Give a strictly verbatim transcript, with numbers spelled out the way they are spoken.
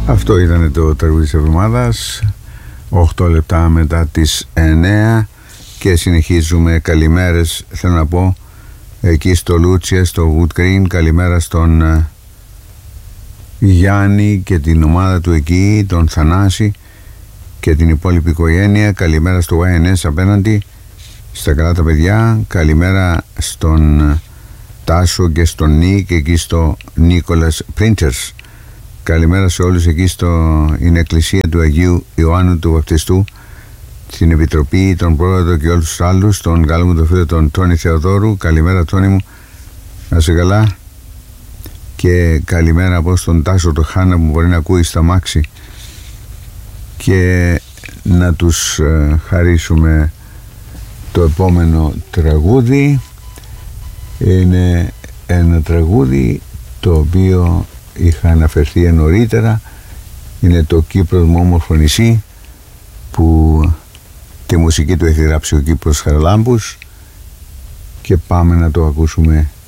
Αυτό ήταν το τραγούδι της εβδομάδας, οκτώ λεπτά μετά τις εννέα, και συνεχίζουμε. Καλημέρες, θέλω να πω, εκεί στο Λούτσια, στο Wood Green. Καλημέρα στον uh, Γιάννη και την ομάδα του εκεί, τον Θανάση και την υπόλοιπη οικογένεια. Καλημέρα στο γουάι εν ες απέναντι, στα καλά τα παιδιά. Καλημέρα στον uh, Τάσο και στον Νίκ εκεί στο Νίκολας Printers. Καλημέρα σε όλους εκεί στην εκκλησία του Αγίου Ιωάννου του Βαπτιστού, την Επιτροπή, τον Πρόεδρο και όλους τους άλλους, τον καλό μου τον φίλο τον Τόνι Θεοδόρου. Καλημέρα Τόνι μου, να σε καλά. Και καλημέρα από στον Τάσο το Χάνα που μπορεί να ακούει στα μάξι, και να τους ε, χαρίσουμε το επόμενο τραγούδι. Είναι ένα τραγούδι το οποίο είχα αναφερθεί νωρίτερα. Είναι το Κύπρος μου όμορφο νησί, που τη μουσική του έχει γράψει ο Κύπρος Χαραλάμπους, και πάμε να το ακούσουμε